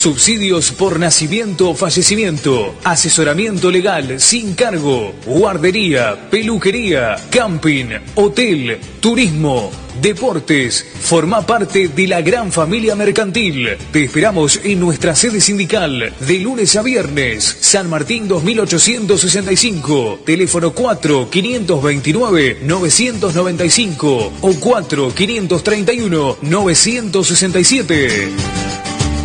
Subsidios por nacimiento o fallecimiento, asesoramiento legal sin cargo, guardería, peluquería, camping, hotel, turismo, deportes. Forma parte de la gran familia mercantil. Te esperamos en nuestra sede sindical de lunes a viernes. San Martín 2865. Teléfono 4-529-995 o 4-531-967.